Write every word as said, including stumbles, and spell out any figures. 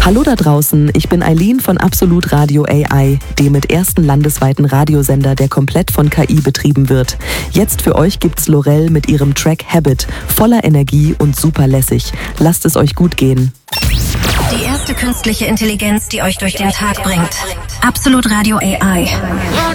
Hallo da draußen, ich bin Eileen von Absolut Radio A I, dem mit ersten landesweiten Radiosender, der komplett von K I betrieben wird. Jetzt für euch gibt's Lorel mit ihrem Track Habit, voller Energie und super lässig. Lasst es euch gut gehen. Die erste künstliche Intelligenz, die euch durch den Tag bringt. Absolut Radio A I.